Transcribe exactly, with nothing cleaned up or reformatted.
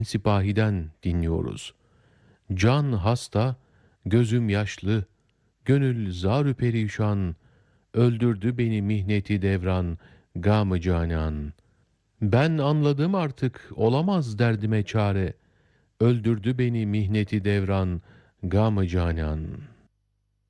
Sipahi'den dinliyoruz. Can hasta, gözüm yaşlı, gönül zar-ı perişan, öldürdü beni mihneti devran, gam-ı canan. Ben anladım artık, olamaz derdime çare, öldürdü beni mihneti devran, gam-ı canan.